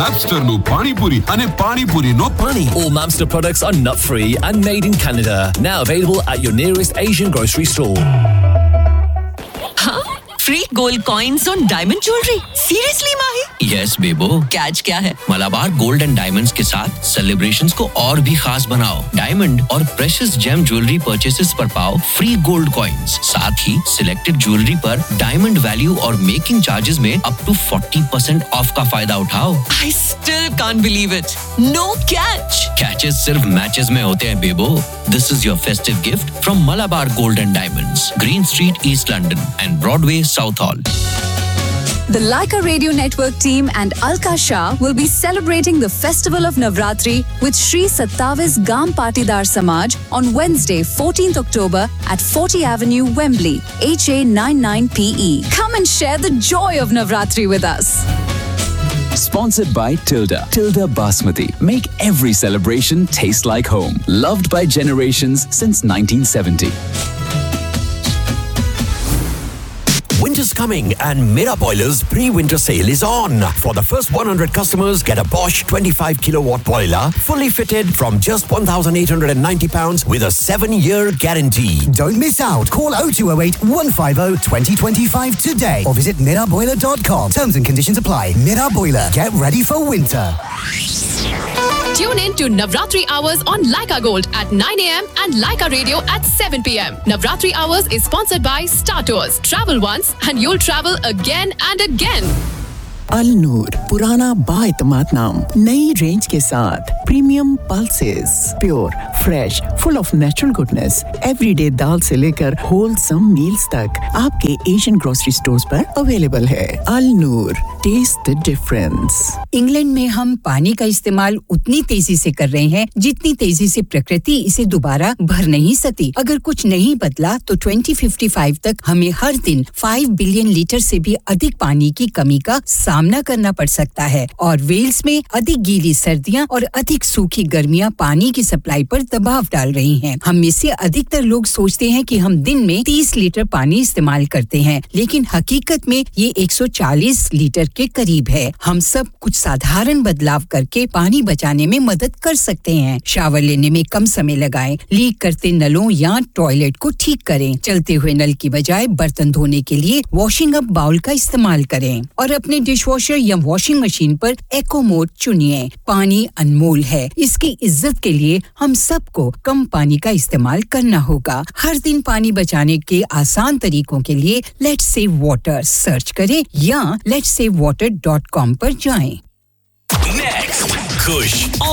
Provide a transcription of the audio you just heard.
Mamster no pani puri and pani puri no pani. All Mamster products are nut-free and made in Canada. Now available at your nearest Asian grocery store. Huh? Free gold coins on diamond jewelry. Seriously, Mahi? Yes, Bebo. Catch क्या है? Malabar gold and diamonds के साथ celebrations को और भी खास बनाओ. Diamond और प्रेशियस जेम ज्वेलरी परचेसेस पर पाओ फ्री गोल्ड कॉइंस. साथ ही सिलेक्टेड ज्वेलरी पर डायमंड वैल्यू और मेकिंग चार्जेस में अप टू 40% ऑफ का फायदा उठाओ. I still can't believe it. No catch. Catches सिर्फ मैचेस में होते हैं बेबो. This is your festive gift from Malabar Gold and Diamonds, Green Street, East London, and Broadway, South Hall. The Laika Radio Network team and Alka Shah will be celebrating the festival of Navratri with Shri Sattavis Gam Patidar Samaj on Wednesday, 14th October at 40 Avenue, Wembley, HA99PE. Come and share the joy of Navratri with us. Sponsored by Tilda. Tilda Basmati. Make every celebration taste like home. Loved by generations since 1970. Winter's coming and Mera Boiler's pre-winter sale is on. For the first 100 customers, get a Bosch 25 kilowatt boiler fully fitted from just £1,890 with a 7-year guarantee. Don't miss out. Call 0208 150 2025 today or visit meraboiler.com. Terms and conditions apply. Mera Boiler. Get ready for winter. Tune in to Navratri Hours on Laika Gold at 9 a.m. and Laika Radio at 7 p.m. Navratri Hours is sponsored by Star Tours. Travel once and you'll travel again and again. Al-Noor, पुराना बाएतमाद नाम, नई range के साथ premium pulses, pure, fresh, full of natural goodness, everyday दाल से लेकर wholesome meals तक आपके Asian grocery stores पर अवेलेबल है. Al-Noor, taste the difference. England में हम पानी का इस्तेमाल उतनी तेजी से कर रहे हैं जितनी तेजी से प्रकृति इसे दोबारा भर नहीं सकती. अगर कुछ नहीं बदला तो 2055 तक हमें हर दिन 5 बिलियन लीटर से भी अधिक पानी की कमी का सामना करना पड़ सकता है और वेल्स में अधिक गीली सर्दियां और अधिक सूखी गर्मियां पानी की सप्लाई पर दबाव डाल रही हैं. हम में से अधिकतर लोग सोचते हैं कि हम दिन में 30 लीटर पानी इस्तेमाल करते हैं, लेकिन हकीकत में ये 140 लीटर के करीब है. हम सब कुछ साधारण बदलाव करके पानी बचाने में मदद कर सकते हैं. शावर लेने में कम समय लगाएं, लीक करते नलों या टॉयलेट को ठीक करें, चलते हुए नल की बजाय बर्तन धोने के लिए वॉशिंग अप बाउल का इस्तेमाल करें और अपने डिशवॉशर या वॉशिंग मशीन पर एको मोड चुनिए. पानी अनमोल है, इसकी इज्जत के लिए हम सबको कम पानी का इस्तेमाल करना होगा. हर दिन पानी बचाने के आसान तरीकों के लिए लेट्स सेव वाटर सर्च करें या letssavewater.com पर जाएं. Next, Kush.